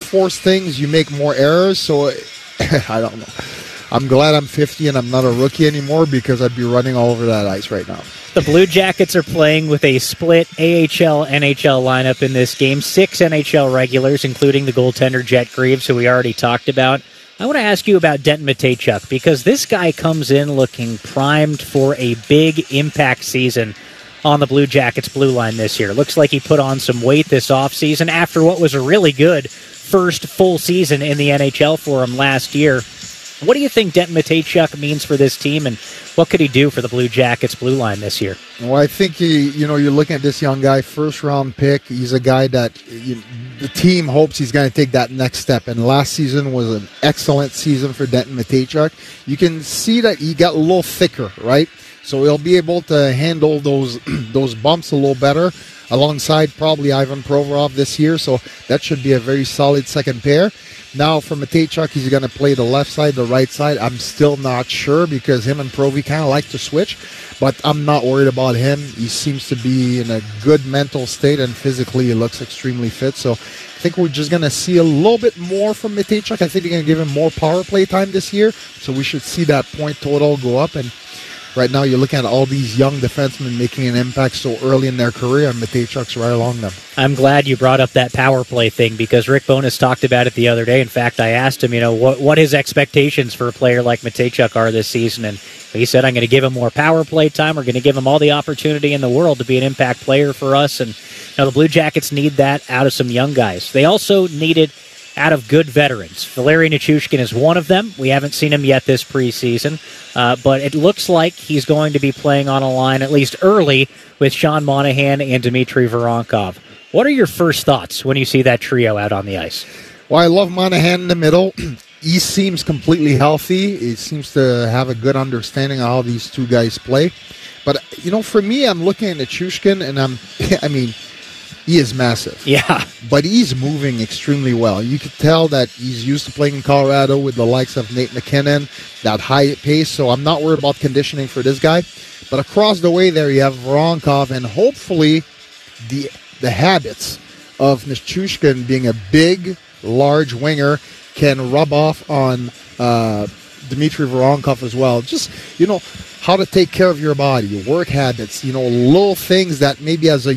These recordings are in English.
force things, you make more errors. So I don't know. I'm glad I'm 50 and I'm not a rookie anymore because I'd be running all over that ice right now. The Blue Jackets are playing with a split AHL-NHL lineup in this game. 6 NHL regulars, including the goaltender Jet Greaves, who we already talked about. I want to ask you about Denton Mateychuk, because this guy comes in looking primed for a big impact season on the Blue Jackets blue line this year. Looks like he put on some weight this offseason after what was a really good first full season in the NHL for him last year. What do you think Denton Mateychuk means for this team, and what could he do for the Blue Jackets blue line this year? Well, I think you're looking at this young guy, first-round pick. He's a guy that the team hopes he's going to take that next step. And last season was an excellent season for Denton Mateychuk. You can see that he got a little thicker, right? So he'll be able to handle those bumps a little better, alongside probably Ivan Provorov this year. So that should be a very solid second pair. Now, for Mateychuk, he's going to play the left side, the right side. I'm still not sure because him and Provi kind of like to switch, but I'm not worried about him. He seems to be in a good mental state, and physically he looks extremely fit. So I think we're just going to see a little bit more from Mateychuk. I think they're going to give him more power play time this year, so we should see that point total go up. And right now, you're looking at all these young defensemen making an impact so early in their career, and Mateychuk's right along them. I'm glad you brought up that power play thing, because Rick Bowness talked about it the other day. In fact, I asked him, what his expectations for a player like Mateychuk are this season, and he said, I'm going to give him more power play time. We're going to give him all the opportunity in the world to be an impact player for us, and the Blue Jackets need that out of some young guys. They also need it out of good veterans. Valeri Nichushkin is one of them. We haven't seen him yet this preseason, but it looks like he's going to be playing on a line, at least early, with Sean Monahan and Dmitry Voronkov. What are your first thoughts when you see that trio out on the ice? Well, I love Monahan in the middle. He seems completely healthy. He seems to have a good understanding of how these two guys play. But, for me, I'm looking at Nichushkin, and he is massive. Yeah. But he's moving extremely well. You could tell that he's used to playing in Colorado with the likes of Nate McKinnon, that high pace, so I'm not worried about conditioning for this guy. But across the way there, you have Voronkov, and hopefully the habits of Nichushkin being a big, large winger can rub off on Dmitry Voronkov as well. Just, how to take care of your body, your work habits, little things that maybe as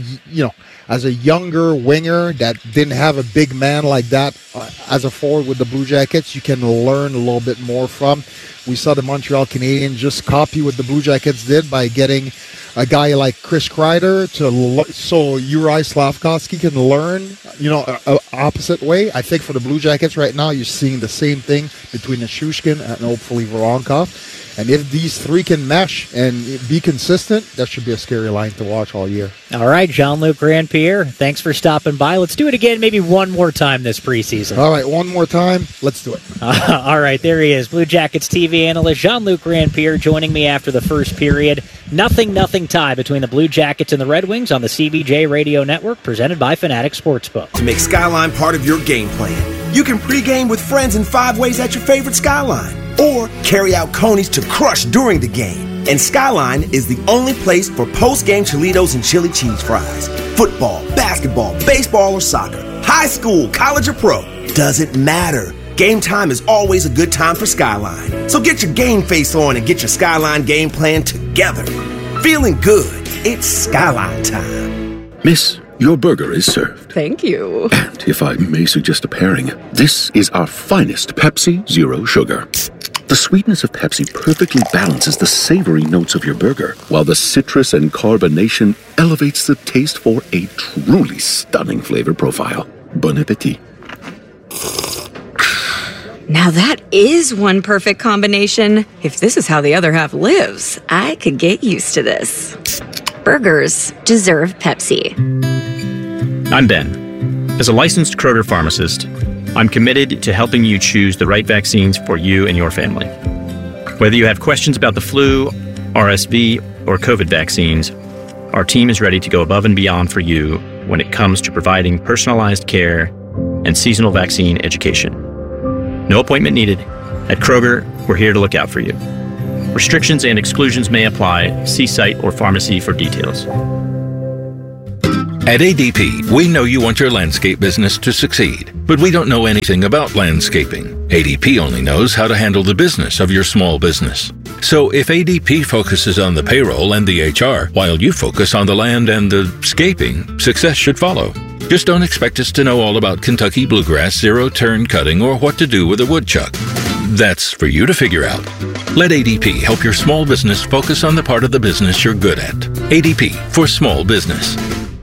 a younger winger that didn't have a big man like that as a forward with the Blue Jackets, you can learn a little bit more from. We saw the Montreal Canadiens just copy what the Blue Jackets did by getting a guy like Chris Kreider so Uri Slavkovsky can learn, opposite way. I think for the Blue Jackets right now, you're seeing the same thing between Nichushkin and hopefully Voronkov. And if these three can mesh and be consistent, that should be a scary line to watch all year. All right, Jean-Luc Grandpierre, thanks for stopping by. Let's do it again maybe one more time this preseason. All right, one more time. Let's do it. All right, there he is. Blue Jackets TV analyst Jean-Luc Grandpierre joining me after the first period. Nothing tie between the Blue Jackets and the Red Wings on the CBJ Radio Network, presented by Fanatic Sportsbook. To make Skyline part of your game plan, you can pregame with friends in 5 ways at your favorite Skyline, or carry out conies to crush during the game. And Skyline is the only place for post-game Cholitos and chili cheese fries. Football, basketball, baseball, or soccer, high school, college, or pro, doesn't matter. Game time is always a good time for Skyline. So get your game face on and get your Skyline game plan together. Feeling good? It's Skyline time. Miss, your burger is served. Thank you. And if I may suggest a pairing, this is our finest Pepsi Zero Sugar. The sweetness of Pepsi perfectly balances the savory notes of your burger, while the citrus and carbonation elevates the taste for a truly stunning flavor profile. Bon appetit. Now that is one perfect combination. If this is how the other half lives, I could get used to this. Burgers deserve Pepsi. I'm Ben. As a licensed Kroger pharmacist, I'm committed to helping you choose the right vaccines for you and your family. Whether you have questions about the flu, RSV, or COVID vaccines, our team is ready to go above and beyond for you when it comes to providing personalized care and seasonal vaccine education. No appointment needed. At Kroger, we're here to look out for you. Restrictions and exclusions may apply. See site or pharmacy for details. At ADP, we know you want your landscape business to succeed, but we don't know anything about landscaping. ADP only knows how to handle the business of your small business. So if ADP focuses on the payroll and the HR, while you focus on the land and the scaping, success should follow. Just don't expect us to know all about Kentucky bluegrass, zero-turn cutting, or what to do with a woodchuck. That's for you to figure out. Let ADP help your small business focus on the part of the business you're good at. ADP for small business.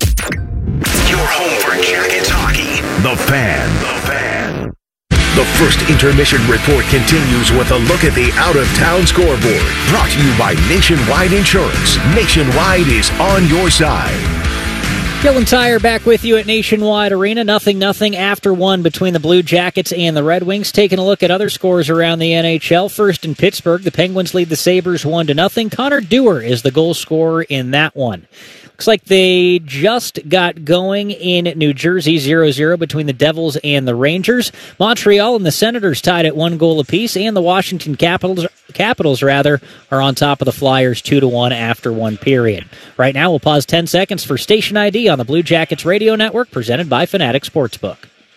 Your home for Jackets hockey. The Fan. The Fan. The first intermission report continues with a look at the out-of-town scoreboard. Brought to you by Nationwide Insurance. Nationwide is on your side. Dylan Tyre back with you at Nationwide Arena. 0-0 after one between the Blue Jackets and the Red Wings. Taking a look at other scores around the NHL. First in Pittsburgh, the Penguins lead the Sabres 1-0. Connor Dewar is the goal scorer in that one. Looks like they just got going in New Jersey, 0-0 between the Devils and the Rangers. Montreal and the Senators tied at 1 goal apiece, and the Washington Capitals are on top of the Flyers 2-1 after one period. Right now, we'll pause 10 seconds for Station ID on the Blue Jackets Radio Network, presented by Fanatic Sportsbook.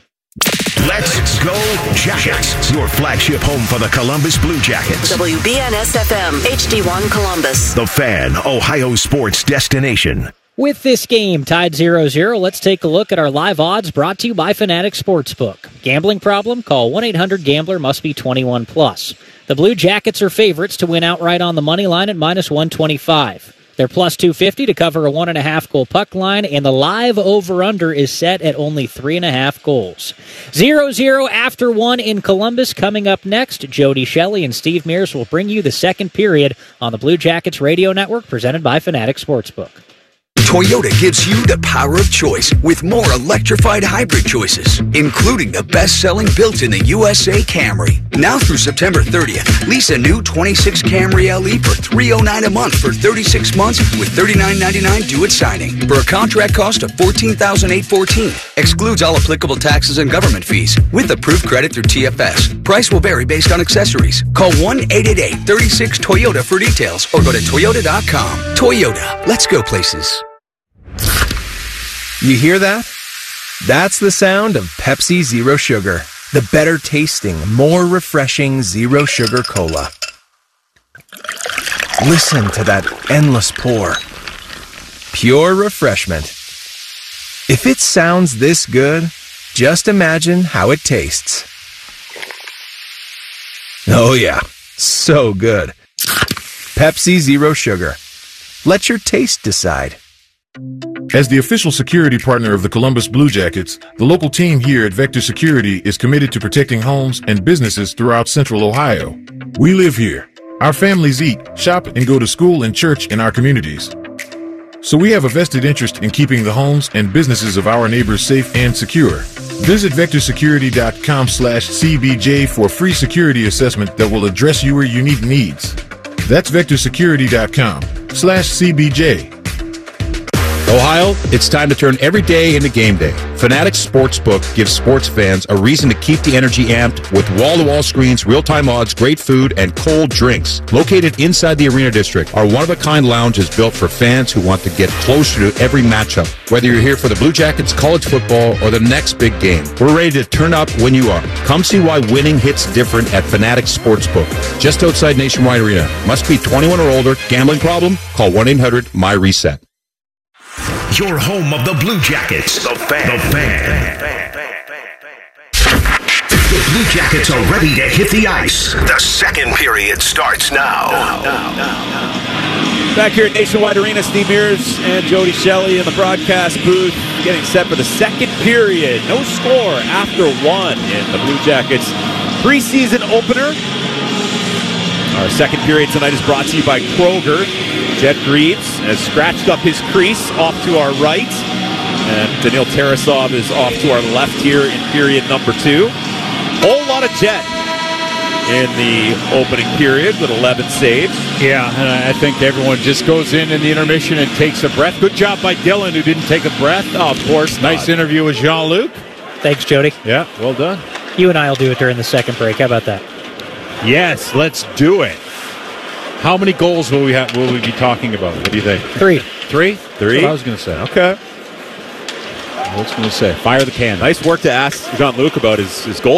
Let's go Jackets, your flagship home for the Columbus Blue Jackets. WBNS-FM, HD1 Columbus. The Fan, Ohio sports destination. With this game tied 0-0, let's take a look at our live odds brought to you by Fanatic Sportsbook. Gambling problem? Call 1-800-GAMBLER, must be 21 plus. The Blue Jackets are favorites to win outright on the money line at minus 125. They're plus 250 to cover a 1.5 goal puck line, and the live over-under is set at only 3.5 goals. 0-0 after one in Columbus. Coming up next, Jody Shelley and Steve Mears will bring you the second period on the Blue Jackets Radio Network, presented by Fanatic Sportsbook. Toyota gives you the power of choice with more electrified hybrid choices, including the best-selling built-in-the-USA Camry. Now through September 30th, lease a new 26 Camry LE for $309 a month for 36 months with $39.99 due at signing. For a contract cost of $14,814. Excludes all applicable taxes and government fees with approved credit through TFS. Price will vary based on accessories. Call 1-888-36-TOYOTA for details or go to Toyota.com. Toyota, let's go places. You hear that? That's the sound of Pepsi Zero Sugar. The better tasting, more refreshing Zero Sugar Cola. Listen to that endless pour. Pure refreshment. If it sounds this good, just imagine how it tastes. Oh yeah, so good. Pepsi Zero Sugar. Let your taste decide. As the official security partner of the Columbus Blue Jackets, the local team here at Vector Security is committed to protecting homes and businesses throughout Central Ohio. We live here. Our families eat, shop, and go to school and church in our communities. So we have a vested interest in keeping the homes and businesses of our neighbors safe and secure. Visit vectorsecurity.com/CBJ for a free security assessment that will address your unique needs. That's vectorsecurity.com/CBJ. Ohio, it's time to turn every day into game day. Fanatic Sportsbook gives sports fans a reason to keep the energy amped with wall-to-wall screens, real-time odds, great food, and cold drinks. Located inside the Arena District, our one-of-a-kind lounge is built for fans who want to get closer to every matchup. Whether you're here for the Blue Jackets, college football, or the next big game, we're ready to turn up when you are. Come see why winning hits different at Fanatic Sportsbook. Just outside Nationwide Arena. Must be 21 or older. Gambling problem? Call 1-800-MY-RESET. Your home of the Blue Jackets. The Fan. The Fan. The Blue Jackets are ready to hit the ice. The second period starts now. Back here at Nationwide Arena, Steve Mears and Jody Shelley in the broadcast booth getting set for the second period. No score after one in the Blue Jackets preseason opener. Our second period tonight is brought to you by Kroger. Jed Greaves has scratched up his crease off to our right. And Daniil Tarasov is off to our left here in period number 2. Whole lot of Jet in the opening period with 11 saves. Yeah, and I think everyone just goes in the intermission and takes a breath. Good job by Dylan, who didn't take a breath. Oh, of course, nice interview with Jean-Luc. Thanks, Jody. Yeah, well done. You and I will do it during the second break. How about that? Yes, let's do it. How many goals will we be talking about? What do you think? 3. 3? 3? That's what I was going to say. Okay. What's going to say? Fire the cannon. Nice work to ask Jean-Luc about his goal